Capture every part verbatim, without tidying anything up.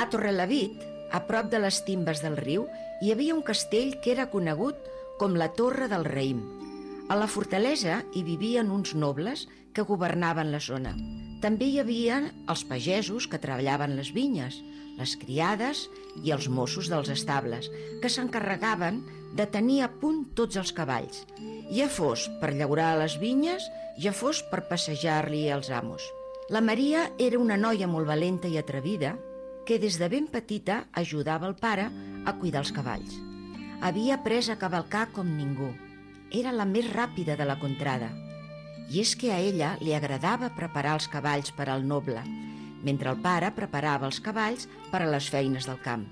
A Torrelavit, a prop de les timbes del riu, hi havia un castell que era conegut com la Torre del Raïm. A la fortalesa hi vivien uns nobles que governaven la zona. També hi havia els pagesos que treballaven les vinyes, les criades i els mossos dels estables, que s'encarregaven de tenir a punt tots els cavalls, ja fos per llaurar les vinyes, ja fos per passejar-li als amos. La Maria era una noia molt valenta i atrevida que des de ben petita ajudava el pare a cuidar els cavalls. Havia après a cavalcar com ningú. Era la més ràpida de la contrada. I és que a ella li agradava preparar els cavalls per al noble, mentre el pare preparava els cavalls per a les feines del camp.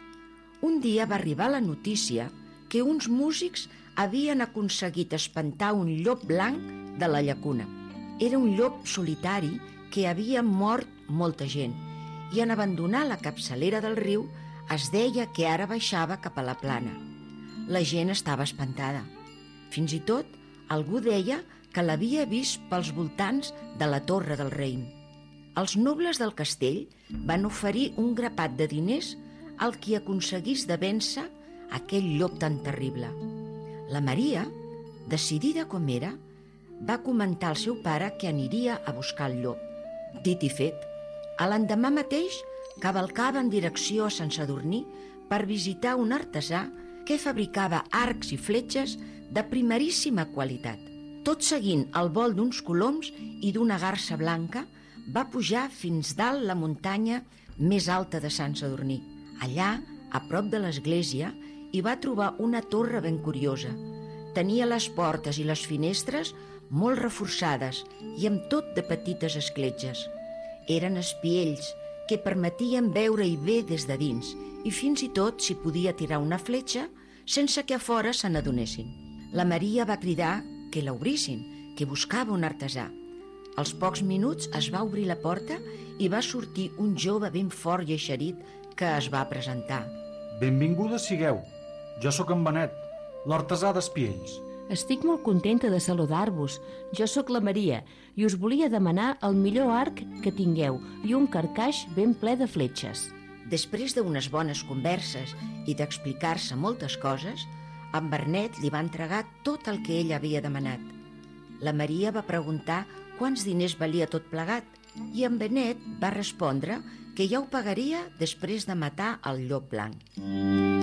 Un dia va arribar la notícia que uns músics havien aconseguit espantar un llop blanc de la llacuna. Era un llop solitari que havia mort molta gent i en abandonar la capçalera del riu es deia que ara baixava cap a la plana. La gent estava espantada. Fins i tot algú deia que l'havia vist pels voltants de la Torre del Raïm. Els nobles del castell van oferir un grapat de diners al qui aconseguís de vèncer aquell llop tan terrible. La Maria, decidida com era, va comentar al seu pare que aniria a buscar el llop. Dit i fet, a l'endemà mateix cavalcava en direcció a Sant Sadurní per visitar un artesà que fabricava arcs i fletxes de primeríssima qualitat. Tot seguint el vol d'uns coloms i d'una garsa blanca, va pujar fins dalt la muntanya més alta de Sant Sadurní. Allà, a prop de l'església, hi va trobar una torre ben curiosa. Tenia les portes i les finestres molt reforçades i amb tot de petites escletxes. Eren espiells que permetien veure-hi bé des de dins i fins i tot s'hi podia tirar una fletxa sense que a fora se n'adonessin. La Maria va cridar que l'obrissin, que buscava un artesà. Als pocs minuts es va obrir la porta i va sortir un jove ben fort i eixerit que es va presentar. Benvinguda sigueu. Jo sóc en Benet, l'artesà d'espiells. Estic molt contenta de saludar-vos. Jo sóc la Maria i us volia demanar el millor arc que tingueu i un carcaix ben ple de fletxes. Després d'unes bones converses i d'explicar-se moltes coses, en Bernet li va entregar tot el que ell havia demanat. La Maria va preguntar quants diners valia tot plegat i en Benet va respondre que ja ho pagaria després de matar el llop blanc.